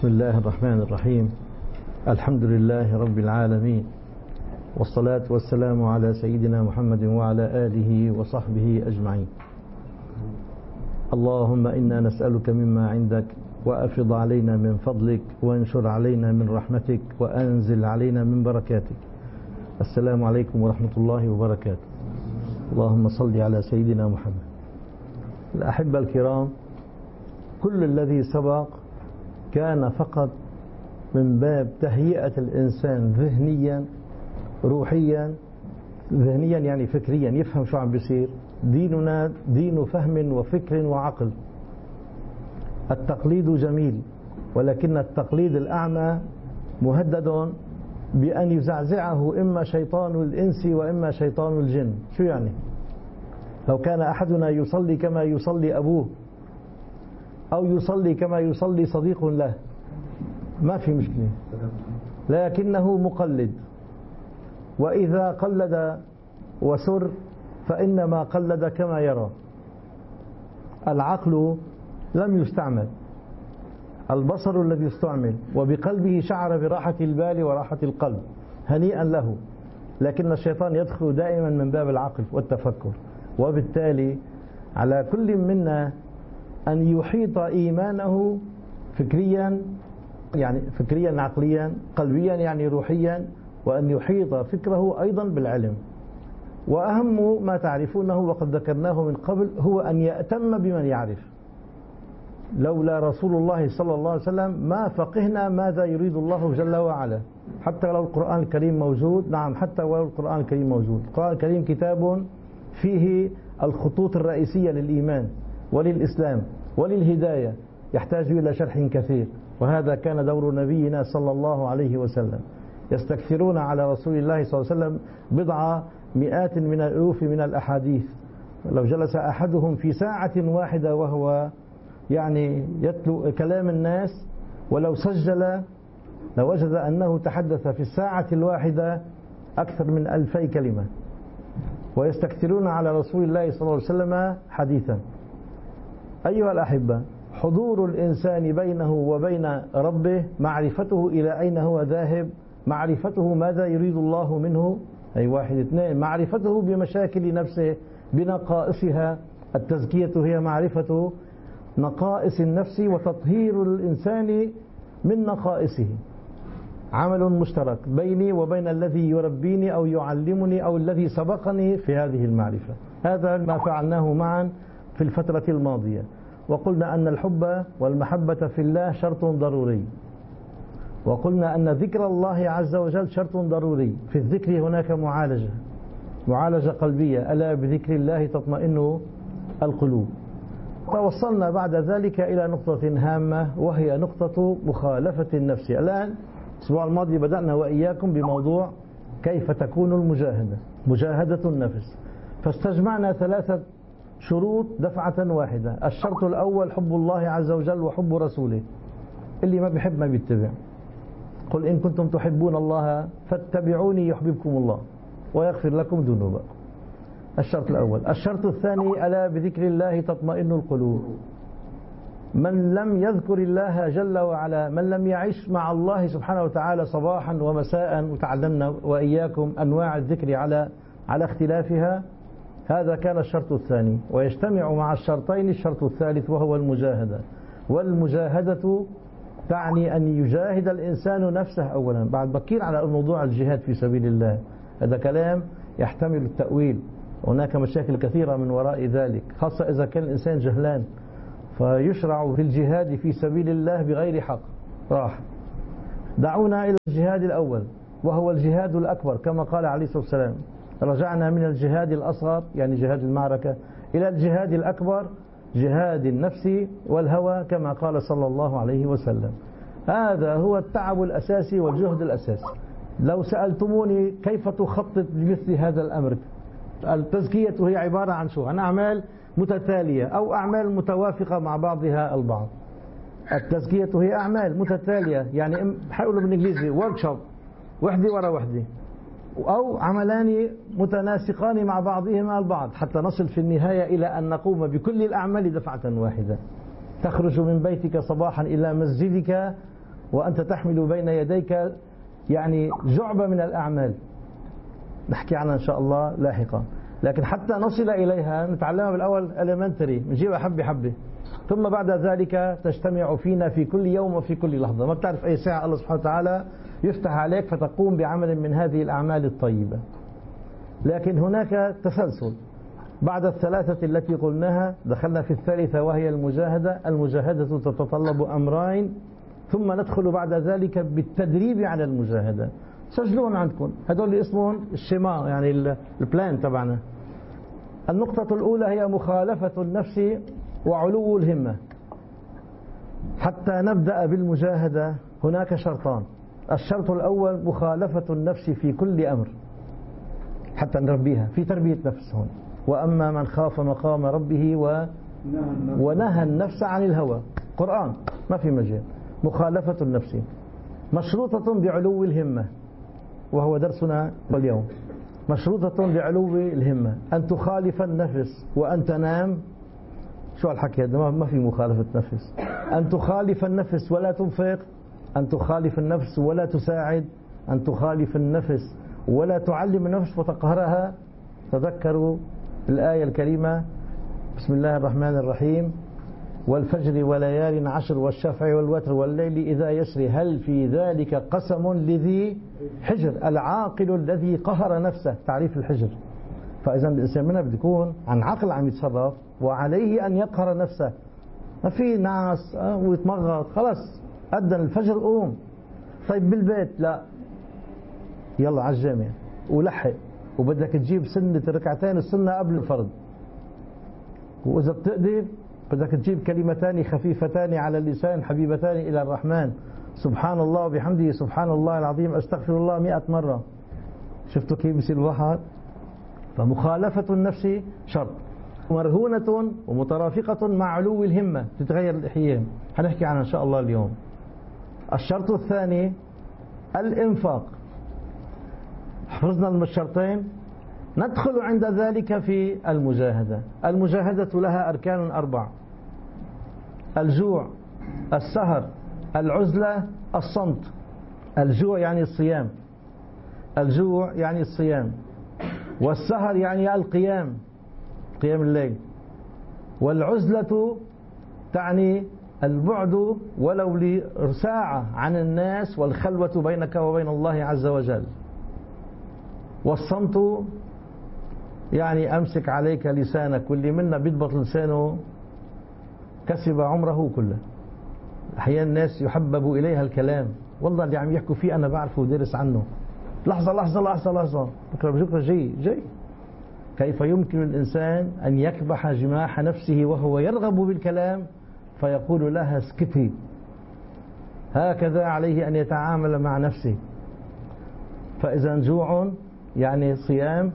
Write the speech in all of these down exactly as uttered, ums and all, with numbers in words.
بسم الله الرحمن الرحيم. الحمد لله رب العالمين، والصلاة والسلام على سيدنا محمد وعلى آله وصحبه أجمعين. اللهم إنا نسألك مما عندك، وأفض علينا من فضلك، وانشر علينا من رحمتك، وأنزل علينا من بركاتك. السلام عليكم ورحمة الله وبركاته. اللهم صل على سيدنا محمد. الأحبة الكرام، كل الذي سبق كان فقط من باب تهيئة الإنسان ذهنيا روحيا. ذهنيا يعني فكريا، يفهم شو عم بيصير. ديننا دين فهم وفكر وعقل. التقليد جميل، ولكن التقليد الأعمى مهدد بأن يزعزعه إما شيطان الإنس وإما شيطان الجن. شو يعني؟ لو كان أحدنا يصلي كما يصلي أبوه، أو يصلي كما يصلي صديق له، ما في مشكلة، لكنه مقلد. وإذا قلد وسر فإنما قلد كما يرى. العقل لم يستعمل، البصر الذي استعمل، وبقلبه شعر براحة البال وراحة القلب، هنيئا له. لكن الشيطان يدخل دائما من باب العقل والتفكر، وبالتالي على كل منا أن يحيط إيمانه فكريا، يعني فكريا عقليا، قلبيا يعني روحيا، وأن يحيط فكره أيضا بالعلم. وأهم ما تعرفونه وقد ذكرناه من قبل هو أن يأتم بمن يعرف. لولا رسول الله صلى الله عليه وسلم ما فقهنا ماذا يريد الله جل وعلا. حتى لو القرآن الكريم موجود، نعم حتى ولو القرآن الكريم موجود، القرآن الكريم كتاب فيه الخطوط الرئيسية للإيمان وللإسلام وللهداية، يحتاج إلى شرح كثير. وهذا كان دور نبينا صلى الله عليه وسلم. يستكثرون على رسول الله صلى الله عليه وسلم بضع مئات من الألوف من الأحاديث. لو جلس أحدهم في ساعة واحدة وهو يعني يتلو كلام الناس، ولو سجل لوجد أنه تحدث في الساعة الواحدة أكثر من ألفي كلمة. ويستكثرون على رسول الله صلى الله عليه وسلم حديثا. أيها الأحبة، حضور الإنسان بينه وبين ربه، معرفته إلى أين هو ذاهب، معرفته ماذا يريد الله منه، أي واحد اثنين، معرفته بمشاكل نفسه بنقائصها. التزكية هي معرفة نقائص النفس وتطهير الإنسان من نقائصه. عمل مشترك بيني وبين الذي يربيني أو يعلمني أو الذي سبقني في هذه المعرفة. هذا ما فعلناه معا في الفترة الماضية، وقلنا أن الحب والمحبة في الله شرط ضروري، وقلنا أن ذكر الله عز وجل شرط ضروري. في الذكر هناك معالجة، معالجة قلبية، ألا بذكر الله تطمئن القلوب. توصلنا بعد ذلك إلى نقطة هامة، وهي نقطة مخالفة النفس. الآن الأسبوع الماضي بدأنا وإياكم بموضوع كيف تكون المجاهدة، مجاهدة النفس. فاستجمعنا ثلاثة شروط دفعة واحدة. الشرط الأول حب الله عز وجل وحب رسوله. اللي ما بيحب ما بيتبع. قل إن كنتم تحبون الله فاتبعوني يحببكم الله ويغفر لكم ذنوبكم. الشرط الأول. الشرط الثاني ألا بذكر الله تطمئن القلوب. من لم يذكر الله جل وعلا، من لم يعيش مع الله سبحانه وتعالى صباحا ومساء، وتعلمنا وإياكم أنواع الذكر على على اختلافها، هذا كان الشرط الثاني. ويجتمع مع الشرطين الشرط الثالث وهو المجاهدة. والمجاهدة تعني أن يجاهد الإنسان نفسه أولا. بعد بكير على موضوع الجهاد في سبيل الله، هذا كلام يحتمل التأويل، هناك مشاكل كثيرة من وراء ذلك، خاصة إذا كان الإنسان جهلان فيشرع في الجهاد في سبيل الله بغير حق. راح دعونا إلى الجهاد الأول، وهو الجهاد الأكبر، كما قال عليه الصلاة والسلام: رجعنا من الجهاد الأصغر يعني جهاد المعركة إلى الجهاد الأكبر، جهاد النفس والهوى، كما قال صلى الله عليه وسلم. هذا هو التعب الأساسي والجهد الأساسي. لو سألتموني كيف تخطط لمثل هذا الأمر، التزكية هي عبارة عن شو؟ عن أعمال متتالية أو أعمال متوافقة مع بعضها البعض. التزكية هي أعمال متتالية، يعني حيقولوا بالإنجليزي workshop، وحدة ورا وحدة، أو عملان متناسقان مع بعضهما البعض، حتى نصل في النهاية إلى أن نقوم بكل الأعمال دفعة واحدة. تخرج من بيتك صباحا إلى مسجدك وأنت تحمل بين يديك يعني جعبة من الأعمال، نحكي عنها إن شاء الله لاحقا. لكن حتى نصل إليها نتعلمها بالأول elementary، نجيبها حبة حبة، ثم بعد ذلك تجتمع فينا في كل يوم وفي كل لحظة. ما بتعرف أي ساعة الله سبحانه وتعالى يفتح عليك فتقوم بعمل من هذه الأعمال الطيبة. لكن هناك تسلسل بعد الثلاثة التي قلناها، دخلنا في الثالثة وهي المجاهدة. المجاهدة تتطلب أمرين، ثم ندخل بعد ذلك بالتدريب على المجاهدة. سجلون عندكم هذول اسمهم الشما، يعني البلان تبعنا. النقطة الأولى هي مخالفة النفس وعلو الهمة. حتى نبدأ بالمجاهدة هناك شرطان. الشرط الأول مخالفة النفس في كل أمر حتى نربيها، في تربية نفس هون. وأما من خاف مقام ربه و... ونهى النفس عن الهوى، قرآن ما في مجال. مخالفة النفس مشروطة بعلو الهمة، وهو درسنا اليوم. مشروطة بعلو الهمة، أن تخالف النفس وأن تنام. شو الحكي هذا؟ ما في مخالفة نفس. أن تخالف النفس ولا تنفق، أن تخالف النفس ولا تساعد، أن تخالف النفس ولا تعلم النفس وتقهرها. تذكروا الآية الكريمة، بسم الله الرحمن الرحيم: والفجر وليال عشر والشفع والوتر والليل إذا يسري هل في ذلك قسم لذي حجر. العاقل الذي قهر نفسه، تعريف الحجر. فإذا الإنسان منها بده يكون عن عقل عم يتصرف، وعليه أن يقهر نفسه. ما في ناس ويتمغط خلاص أذن الفجر قوم. طيب بالبيت لا، يلا على الجامع ولحق، وبدك تجيب سنة ركعتين السنة قبل الفرض، وإذا بتقدر بدك تجيب كلمتان خفيفتان على اللسان حبيبتان إلى الرحمن، سبحان الله وبحمده سبحان الله العظيم أستغفر الله مئة مرة. شفتوا كيف بيصير الواحد؟ فمخالفة النفس شرط، مرهونة ومترافقة مع علو الهمة، تتغير الأحيان، هنحكي عنها إن شاء الله اليوم. الشرط الثاني الإنفاق. حفظنا الشرطين، ندخل عند ذلك في المجاهدة. المجاهدة لها أركان أربع: الجوع، السهر، العزلة، الصمت. الجوع يعني الصيام، الجوع يعني الصيام، والسهر يعني القيام، قيام الليل، والعزلة تعني البعد ولو لساعة عن الناس والخلوة بينك وبين الله عز وجل، والصمت يعني أمسك عليك لسانك. واللي منا بيضبط لسانه كسب عمره كله. أحيانا الناس يحبب إليها الكلام، والله اللي عم يحكوا فيه أنا بعرفه ودرس عنه، لحظة لحظة لحظة لحظة بكرة بكرة جاي جاي. كيف يمكن الإنسان أن يكبح جماح نفسه وهو يرغب بالكلام فيقول لها اسكتي؟ هكذا عليه أن يتعامل مع نفسه. فإذا جوع يعني صيام،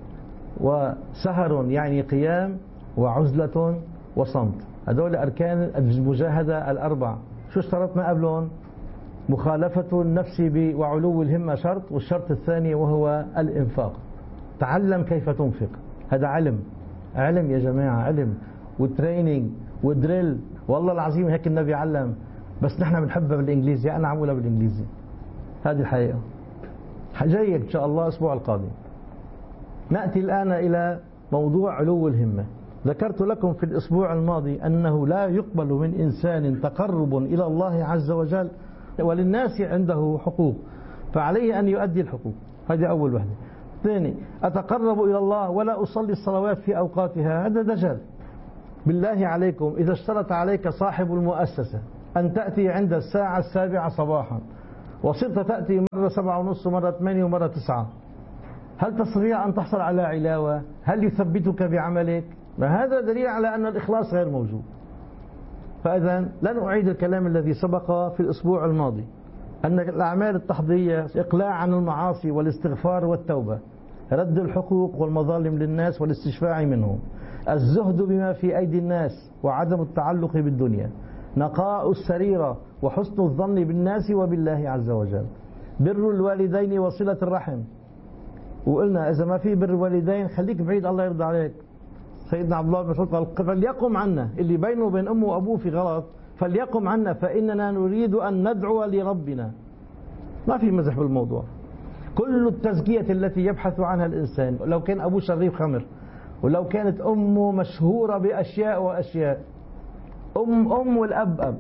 وسهر يعني قيام، وعزلة وصمت. هذول أركان المجاهدة الأربع. شو اشترطنا قبلهم؟ مخالفة النفس وعلو الهمة شرط، والشرط الثاني وهو الإنفاق. تعلم كيف تنفق، هذا علم، علم يا جماعة، علم وترينينج ودريل. والله العظيم هيك النبي علم، بس نحن بنحبها بالإنجليزي، أنا عمولها بالإنجليزي. هذه الحقيقة. جايك إن شاء الله الأسبوع القادم. نأتي الآن إلى موضوع علو الهمة. ذكرت لكم في الأسبوع الماضي أنه لا يقبل من إنسان تقرب إلى الله عز وجل، وللناس عنده حقوق، فعليه أن يؤدي الحقوق. هذه أول وحدة. ثاني، أتقرب إلى الله ولا أصلي الصلوات في أوقاتها، هذا دجل. بالله عليكم، إذا اشترط عليك صاحب المؤسسة أن تأتي عند الساعة السابعة صباحا، وصرت تأتي مرة سبعة ونص ومرة ثمانية ومرة تسعة، هل تستطيع أن تحصل على علاوة؟ هل يثبتك بعملك؟ هذا دليل على أن الإخلاص غير موجود. فإذا لن أعيد الكلام الذي سبق في الأسبوع الماضي، أن الأعمال التحضيرية إقلاع عن المعاصي والاستغفار والتوبة، رد الحقوق والمظالم للناس والاستشفاع منهم، الزهد بما في أيدي الناس وعدم التعلق بالدنيا، نقاء السريرة وحسن الظن بالناس وبالله عز وجل، بر الوالدين وصلة الرحم. وقلنا إذا ما في بر الوالدين خليك بعيد الله يرضى عليك. سيدنا عبد الله بن مسعود قال فليقم عنا، اللي بينه وبين أمه وأبوه في غلط فليقم عنا فإننا نريد أن ندعو لربنا. ما في مزح بالموضوع. كل التزكية التي يبحث عنها الإنسان، لو كان أبوه شريف خمر، ولو كانت أمه مشهورة بأشياء وأشياء، أم أم والأب أب،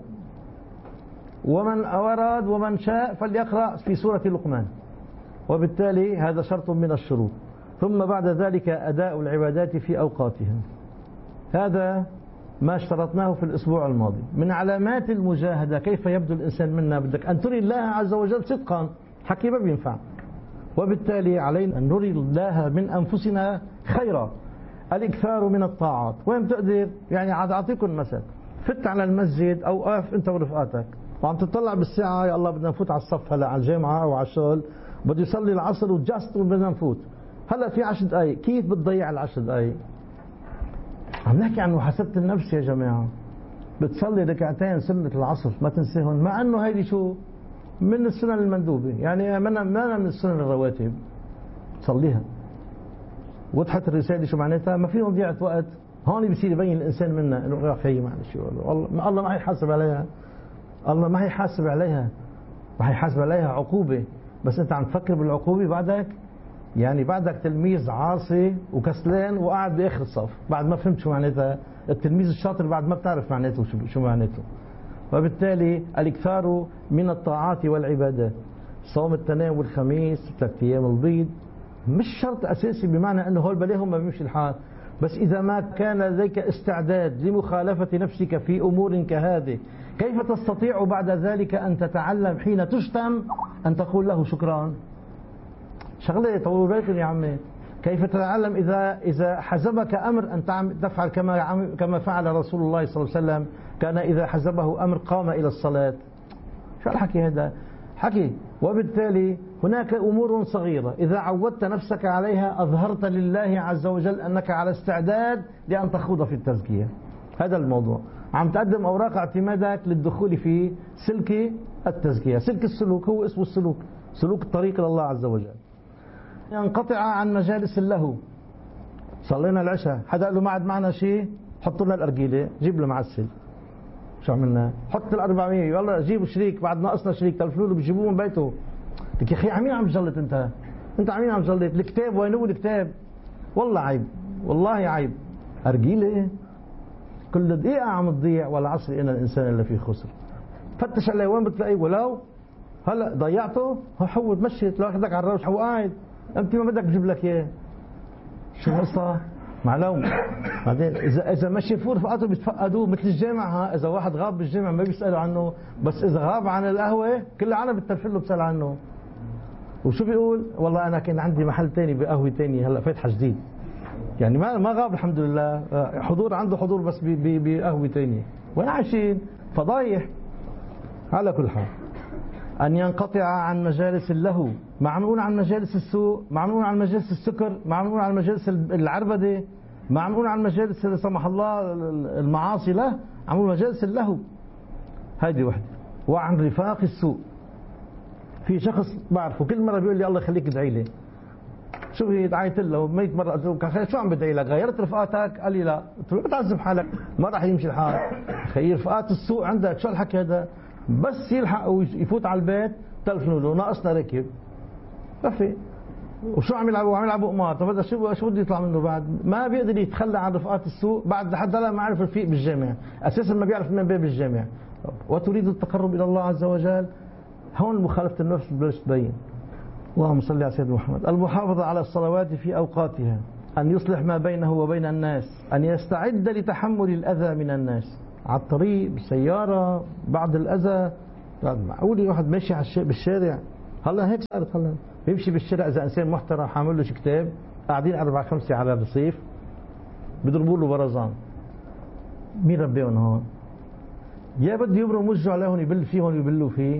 ومن أراد ومن شاء فليقرأ في سورة لقمان، وبالتالي هذا شرط من الشروط. ثم بعد ذلك أداء العبادات في أوقاتها. هذا ما اشترطناه في الأسبوع الماضي. من علامات المجاهدة كيف يبدو الإنسان منا، بدك أن تري الله عز وجل صدقا، حكي ما بينفع. وبالتالي علينا أن نري الله من أنفسنا خيرا. الإكثار من الطاعات. وين تقدر يعني عاد أعطيكم مثل، فت على المسجد أو قاف أنت ورفقاتك وعم تطلع بالساعة، يا الله بدنا نفوت على الصف هلا على الجامعة أو على الشغل، بده يصلي العصر وجاست بدنا نفوت هلا في عشر دقائق. كيف بتضيع العشر دقائق؟ عم نحكي عن محاسبة النفس يا جماعة. بتصلي ركعتين سنة العصر ما تنسيهم، مع أنه هيدي شو من السنن المندوبة، يعني ما من السنن الرواتب، صليها. وضحت الرسالة شو معناتها؟ ما فيهم ضيعة وقت. هون بيصير يبين الإنسان منا إنه يا أخي معلش والله الله ما حيحاسب عليها، الله ما حيحاسب عليها، ما حيحاسب عليها عقوبة، بس أنت عم تفكر بالعقوبة بعدك. يعني بعدك تلميذ عاصي وكسلان وقاعد بآخر الصف بعد ما فهمت شو معناتها. التلميذ الشاطر بعد ما بتعرف معناته شو معناته. وبالتالي الإكثار من الطاعات والعبادات. صوم التناول والخميس، ثلاث أيام البيض، مش شرط أساسي بمعنى أنه هول بليهم ما بيمشي الحال، بس إذا ما كان لديك استعداد لمخالفة نفسك في أمور كهذه، كيف تستطيع بعد ذلك أن تتعلم حين تشتم أن تقول له شكرا؟ شغلة طول بالكم يا عمي. كيف تتعلم إذا إذا حزبك أمر أن تفعل كما كما فعل رسول الله صلى الله عليه وسلم، كان إذا حزبه أمر قام إلى الصلاة. شو الحكي هذا؟ حكي. وبالتالي هناك أمور صغيرة إذا عودت نفسك عليها أظهرت لله عز وجل أنك على استعداد لأن تخوض في التزكية. هذا الموضوع. عم تقدم أوراق اعتمادك للدخول في سلك التزكية. سلك السلوك هو اسمه السلوك، سلوك الطريق إلى الله عز وجل. ينقطع عن مجالس اللهو. صلينا العشاء، حدا قال له ما عاد معنا شيء، حط لنا الأرجيلة، جيب له معسل. شو عملنا؟ حط الأربعمية، والله جيبوا شريك، بعد ناقصنا شريك، تلفوا له بيجيبوه من بيته. لك يا أخي عمين عم تجلط أنت؟ أنت عمين عم تجلط؟ الكتاب وين هو الكتاب؟ والله عيب، والله عيب. أرجيلة كل دقيقة عم تضيع، والعصر إن الإنسان اللي فيه خسر. فتش عليه وين بتلاقيه، ولو هلا ضيعته حود مشيت لو اخذك على الروش، هو قاعد انت ما بدك بجيب لك اياه. شو القصه؟ معلوم. بعدين اذا اذا مشي فور رفقاته بيتفقدوه مثل الجامع. ها اذا واحد غاب بالجامع ما بيسالوا عنه، بس اذا غاب عن القهوه كل العالم بتلفله بتسال عنه. وشو بيقول؟ والله انا كان عندي محل ثاني بقهوه ثانيه هلا فاتحه جديد. يعني ما ما غاب الحمد لله، حضور عنده حضور بس بقهوه ثانيه. وين عايشين؟ فضايح. على كل حال أن ينقطع عن مجالس اللهو، معنون عن مجالس السوء، معنون عن مجالس السكر، معنون عن مجالس العربدة، معنون عن مجالس لا سمح الله المعاصي، لا عن مجالس اللهو. هذه وحدة. وعن رفاق السوء. في شخص بعرفه كل مرة بيقول لي الله يخليك ادعي لي. شو هي دعيت له مية مرة، قلت له شو عم بدعي لك؟ غيرت رفقاتك؟ قال لي لا. قلت له بتعذب حالك، ما راح يمشي الحال. خير رفقات السوء عندك. شو الحكي هذا؟ بس يلحق ويفوت على البيت تلفنوا له ناقصنا ركب. ما في. وشو عم يلعبوا؟ عم يلعبوا قمار. طب هذا شو شو بده يطلع منه بعد؟ ما بيقدر يتخلى عن رفقات السوء بعد لحد هلا ما عرف الرفيق بالجامع، اساسا ما بيعرف من باب الجامع. وتريد التقرب الى الله عز وجل، هون مخالفة النفس بلش تبين. اللهم صل على سيدنا محمد. المحافظة على الصلوات في اوقاتها، ان يصلح ما بينه وبين الناس، ان يستعد لتحمل الاذى من الناس. على الطريق بالسيارة بعد الأذى، معقول واحد ماشي بالشارع هلا هيك صارت، هلا بيمشي بالشارع إذا إنسان محترم حامل له شي كتاب، قاعدين أربعة خمسة على الرصيف بيضربوا له برزان. مين ربيهم هون؟ يا بده يبرم وجهه عليهم يبل فيهم يبلوا فيه،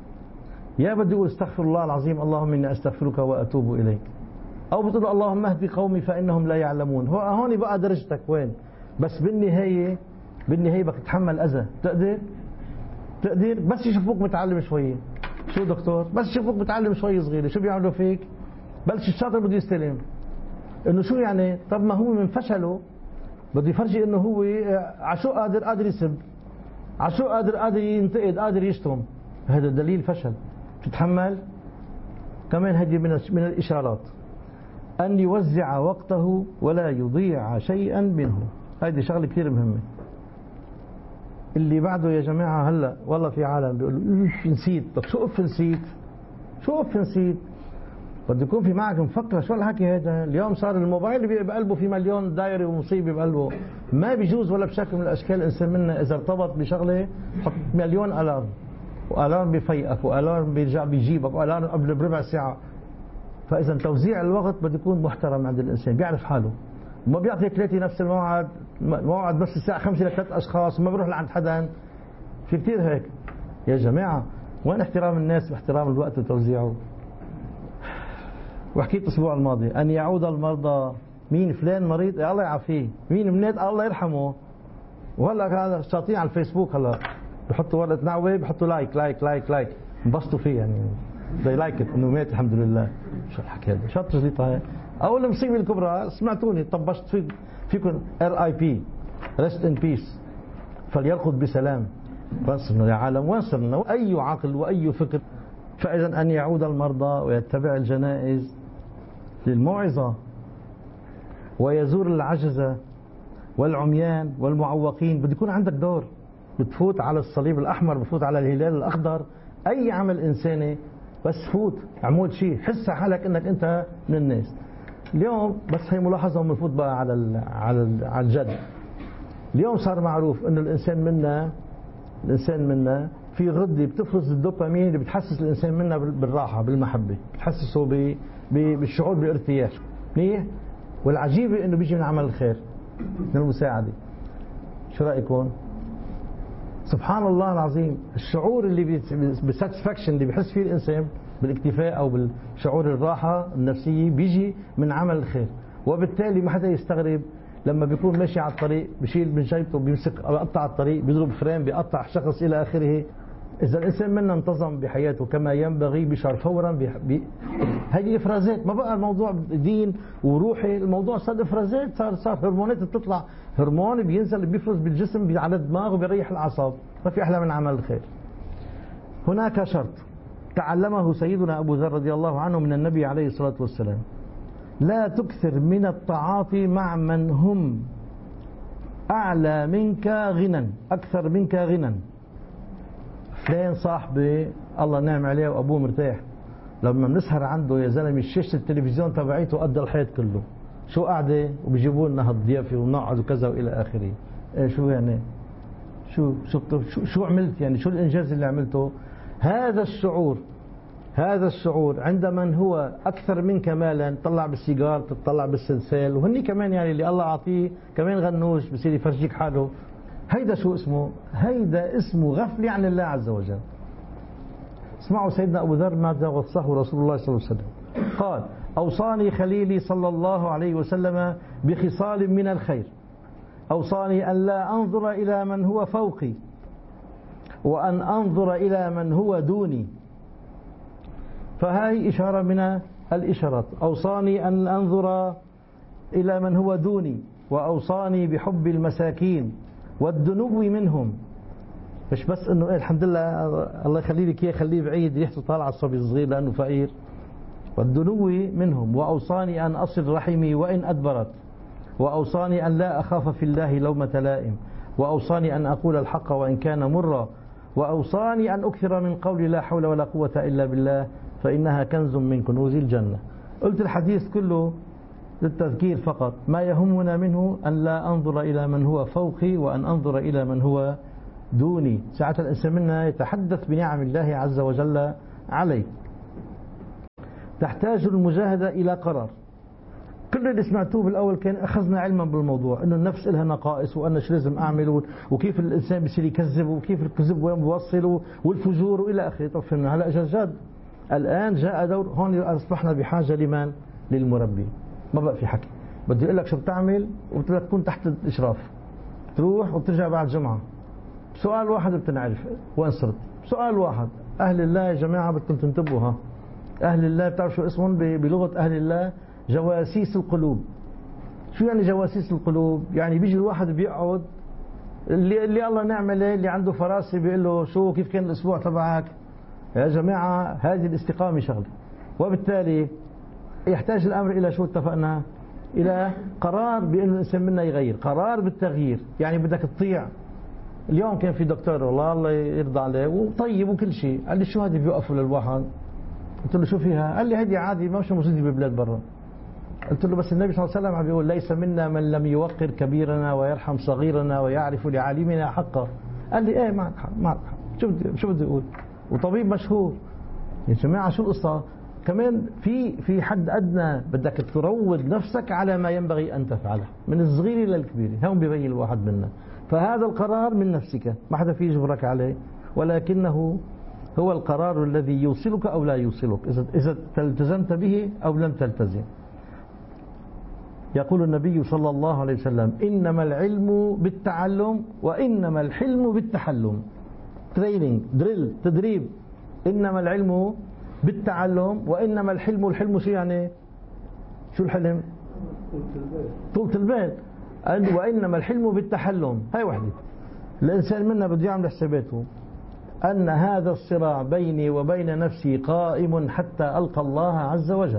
يا بده يقول استغفر الله العظيم اللهم إني أستغفرك وأتوب إليك، أو بتقول اللهم اهدي قومي فإنهم لا يعلمون. هو هون بقى درجتك وين؟ بس بالنهاية بالنهاية بدك تتحمل أذى. تقدر؟ تقدر؟ بس يشوفوك متعلم شوية. شو دكتور؟ بس يشوفوك متعلم شوية صغيرة، شو بيعملوا فيك؟ بلش الشاطر بده يستلم. إنه شو يعني؟ طب ما هو من فشله بده يفرجي إنه هو عشو قادر قادر يسب. عشو قادر قادر ينتقد، قادر يشتم، هذا دليل فشل. تتحمل كمان هذه من من الإشارات، أن يوزع وقته ولا يضيع شيئا منه. هذه شغلة كثير مهمة. اللي بعده يا جماعة هلا والله في عالم بيقولوا اف نسيت. طب شو اف نسيت؟ شو اف نسيت؟ بده يكون في معك مفكرة. شو الحكي هذا؟ اليوم صار الموبايل بقلبه في مليون دايرة ومصيبة بقلبه. ما بيجوز ولا بشكل من الأشكال الإنسان منا إذا ارتبط بشغلة حط مليون ألارم، وألارم بيفيقك، وألارم بيرجع بيجيبك، وألارم قبل بربع ساعة. فإذا توزيع الوقت بده يكون محترم عند الإنسان، بيعرف حاله، وما بيعطي ثلاثة نفس الموعد، موعد نفس الساعة خمسة لثلاث أشخاص، وما بيروح لعند حدا. في كثير هيك يا جماعة. وين احترام الناس باحترام الوقت وتوزيعه؟ وحكيت الأسبوع الماضي أن يعود المرضى. مين؟ فلان مريض، الله يعافيه. مين؟ منيت، الله يرحمه. وهلا هذا شاطين على الفيسبوك، هلا بحطوا ورقة نعوة، بحطوا لايك لايك لايك لايك، انبسطوا فيه يعني. they like it انه مات الحمد لله. شو الحكي هذا؟ شو التجليطة هاي؟ أول المصيبة الكبرى سمعتوني طبشت في فيكم ار اي بي rest in peace، فليرقد بسلام. وين صرنا يا عالم؟ وين صرنا؟ أي عقل وأي فكر؟ فإذا أن يعود المرضى ويتبع الجنائز للموعظة، ويزور العجزة والعميان والمعوقين. بده يكون عندك دور، بتفوت على الصليب الأحمر، بتفوت على الهلال الأخضر، أي عمل إنساني بس فوت اعمل شيء، حس حالك انك انت من الناس. اليوم بس هي ملاحظة وبنفوت بقى على ال على ال على الجد. اليوم صار معروف انه الانسان منا الانسان منا في غدة بتفرز الدوبامين اللي بتحسس الانسان منا بالراحة بالمحبة، بتحسسه بالشعور بالارتياح. منيح. والعجيبة انه بيجي من عمل الخير، من المساعدة. شو رأيكم؟ سبحان الله العظيم. الشعور اللي بالساتسفاكشن اللي بيحس فيه الانسان بالاكتفاء او بالشعور الراحه النفسيه بيجي من عمل الخير. وبالتالي ما حدا يستغرب لما بيكون ماشي على الطريق بيشيل من جيبته بيمسك بيقطع الطريق، بيضرب فريم، بيقطع شخص الى اخره. اذا الانسان منا انتظم بحياته كما ينبغي بيشعر فورا بي... هذه افرازات. ما بقى الموضوع دين وروحي، الموضوع صار افرازات، صار صار هرمونات بتطلع، هرمون بينزل بيفرز بالجسم على الدماغ وبيريح الاعصاب. ما في احلى من عمل الخير. هناك شرط تعلمه سيدنا ابو ذر رضي الله عنه من النبي عليه الصلاه والسلام: لا تكثر من التعاطي مع من هم اعلى منك غنى، اكثر منك غنى. فلان صاحبي الله نعم عليه وابوه مرتاح، لما بنسهر عنده يا زلمه شاشه التلفزيون تبعيته قد الحيط كله. شو قاعده وبيجيبوا لنا هالضيافه ونقعد وكذا والى اخره. إيه شو يعني؟ شو شو شو, شو عملت يعني؟ شو الانجاز اللي عملته؟ هذا الشعور هذا الشعور عند من هو اكثر منك مالا، تطلع بالسيجار، تطلع بالسلسال، وهني كمان يعني اللي الله اعطيه كمان غنوش بصير يفرجيك حاله. هيدا شو اسمه؟ هيدا اسمه غفله عن الله عز وجل. اسمعوا سيدنا ابو ذر ماذا وصاه رسول الله صلى الله عليه وسلم. قال: اوصاني خليلي صلى الله عليه وسلم بخصال من الخير، اوصاني ان لا انظر الى من هو فوقي وان انظر الى من هو دوني. فهذه اشاره من الاشارات. اوصاني ان انظر الى من هو دوني، واوصاني بحب المساكين والدنو منهم. مش بس انه إيه الحمد لله الله يخلي لك اياه خليه بعيد ريحته طالعه الصبي الصغير لانه فقير، والدنو منهم. واوصاني ان اصل رحمي وان ادبرت، واوصاني ان لا اخاف في الله لومة لائم، واوصاني ان اقول الحق وان كان مرا، واوصاني ان اكثر من قول لا حول ولا قوة الا بالله فانها كنز من كنوز الجنة. قلت الحديث كله للتذكير فقط، ما يهمنا منه أن لا أنظر إلى من هو فوقي وأن أنظر إلى من هو دوني. ساعة الإنسان منا يتحدث بنعم الله عز وجل عليه. تحتاج المجاهدة إلى قرار. كل اللي سمعتوه بالأول كان أخذنا علما بالموضوع أنه النفس لها نقائص، وأن شو لازم أعمل، وكيف الإنسان بيصير يكذب، وكيف الكذب وين بيوصل، والفجور وإلى آخره. طب فهمنا. هلا إجا جد. الآن جاء دور، هون أصبحنا بحاجة لمن؟ للمربي. ما بقى في حكي، بدي اقول لك شو بتعمل وبدك تكون تحت الاشراف، تروح وبترجع بعد جمعه. سؤال واحد بتنعرف وين صرت. سؤال واحد. اهل الله يا جماعه بدكم تنتبهوا. ها اهل الله بتعرف شو اسمهم بلغه اهل الله؟ جواسيس القلوب. شو يعني جواسيس القلوب؟ يعني بيجي الواحد بيقعد اللي, اللي الله نعمله اللي عنده فراسة بيقول له شو كيف كان الأسبوع تبعك. يا جماعة هذه الاستقامة شغلة، وبالتالي يحتاج الأمر إلى شو اتفقنا؟ إلى قرار بأنه الإنسان منا يغير، قرار بالتغيير. يعني بدك تطيع. اليوم كان في دكتور والله الله يرضى عليه وطيب وكل شيء، قال لي شو هذه بيوقفوا للواحد؟ قلت له شو فيها؟ قال لي هذه عادي ما مش موجودة ببلاد برا. قلت له بس النبي صلى الله عليه وسلم عم بيقول ليس منا من لم يوقر كبيرنا ويرحم صغيرنا ويعرف لعالمنا حقه. قال لي ايه معك حق معك حق. شو بدي شو بدي اقول؟ وطبيب مشهور. يا جماعه شو القصه؟ كمان في في حد ادنى بدك تروض نفسك على ما ينبغي ان تفعله من الصغير الى الكبير، هون ببين الواحد منا. فهذا القرار من نفسك ما حدا فيه يجبرك عليه، ولكنه هو القرار الذي يوصلك او لا يوصلك، اذا اذا التزمت به او لم تلتزم. يقول النبي صلى الله عليه وسلم إنما العلم بالتعلم وإنما الحلم بالتحلم. تريننج، دريل، تدريب. إنما العلم بالتعلم وإنما الحلم. الحلم شو يعني؟ شو الحلم؟ طولة البال. وإنما الحلم بالتحلم. هاي وحدة. الإنسان منا بده يعمل حساباته أن هذا الصراع بيني وبين نفسي قائم حتى ألقى الله عز وجل.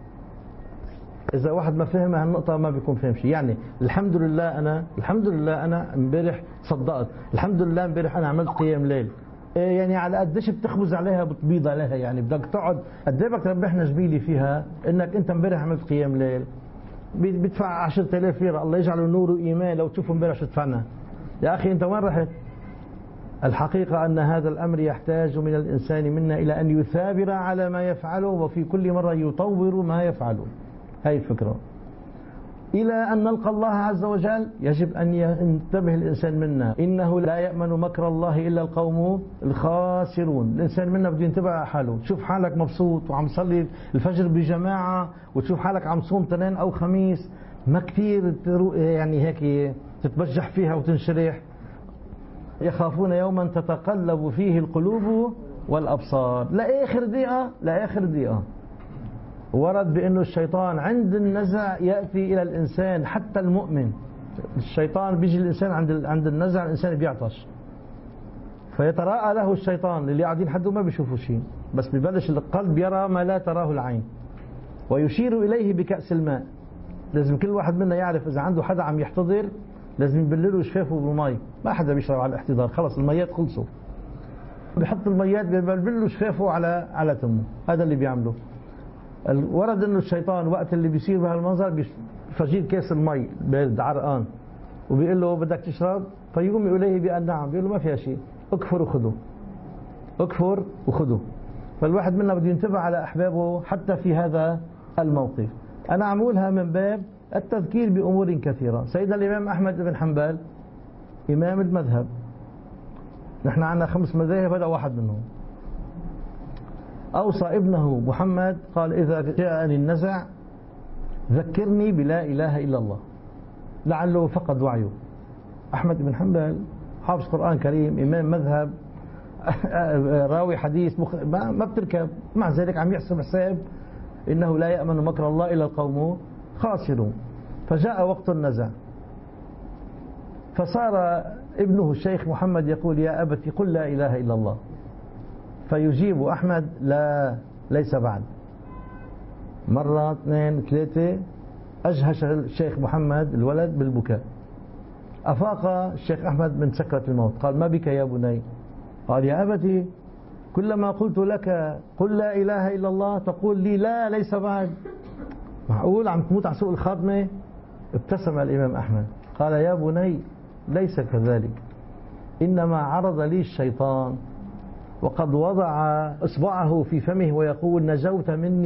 إذا واحد ما فهم هالنقطة ما بيكون فهم شيء. يعني الحمد لله أنا الحمد لله أنا امبارح صدقت، الحمد لله امبارح أنا عملت قيام ليل. إيه يعني على قديش بتخبز عليها بتبيض عليها؟ يعني بدك تقعد قد ايه بدك تربحنا جميلة فيها إنك أنت امبارح عملت قيام ليل. بيدفع عشرة آلاف ليرة، الله يجعله نور وإيمان. لو تشوفوا امبارح شو دفعنا يا أخي أنت وين رحت؟ الحقيقة أن هذا الأمر يحتاج من الإنسان منا إلى أن يثابر على ما يفعله وفي كل مرة يطور ما يفعله. هاي الفكرة. إلى أن نلقى الله عز وجل يجب أن ينتبه الإنسان منا إنه لا يأمن مكر الله إلا القوم الخاسرون. الإنسان منا بده ينتبه على حاله. تشوف حالك مبسوط وعم تصلي الفجر بجماعة وتشوف حالك عم تصوم اثنين أو خميس، ما كثير يعني هيك تتبجح فيها وتنشرح. يخافون يوما تتقلب فيه القلوب والأبصار. لآخر دقيقة لآخر دقيقة ورد بأنه الشيطان عند النزع يأتي إلى الإنسان حتى المؤمن. الشيطان بيجي الإنسان عند عند النزع الإنسان بيعطش فيتراءى له الشيطان. اللي قاعدين حده ما بيشوفوا شيء بس ببلش القلب يرى ما لا تراه العين ويشير إليه بكأس الماء. لازم كل واحد منا يعرف إذا عنده حدا عم يحتضر لازم يبلله شفافه بالمي. ما حدا بيشرب على الاحتضار، خلص الميات خلصوا. بيحط الميات بيبلله شفافه على على تمه. هذا اللي بيعمله. ورد انه الشيطان وقت اللي بيصير بهالمنظر بفجير كاس المي بارد عرقان وبيقول له بدك تشرب؟ فيقوم اليه بان نعم. بيقول له ما فيها شيء، اكفر وخذه، اكفر وخذه. فالواحد منا بده ينتبه على احبابه حتى في هذا الموقف. انا عمولها من باب التذكير بامور كثيره. سيدنا الامام احمد بن حنبل امام المذهب، نحن عندنا خمس مذاهب هذا واحد منهم. أوصى ابنه محمد قال إذا جاءني النزع ذكرني بلا إله إلا الله، لعله فقد وعيه. أحمد بن حنبل حافظ قرآن كريم، إمام مذهب، راوي حديث، ما بتركب. مع ذلك عم يحسب حساب إنه لا يأمن مكر الله إلا القوم خاسرون. فجاء وقت النزع فصار ابنه الشيخ محمد يقول يا أبت قل لا إله إلا الله. فيجيب أحمد لا ليس بعد. مرة اثنين ثلاثة أجهش الشيخ محمد الولد بالبكاء. أفاق الشيخ أحمد من سكرة الموت قال ما بك يا بني؟ قال يا أبتي كلما قلت لك قل لا إله إلا الله تقول لي لا ليس بعد. معقول عم تموت على سوء الخاتمة؟ ابتسم الإمام أحمد قال يا بني ليس كذلك، إنما عرض لي الشيطان وقد وضع إصبعه في فمه ويقول نجوت مني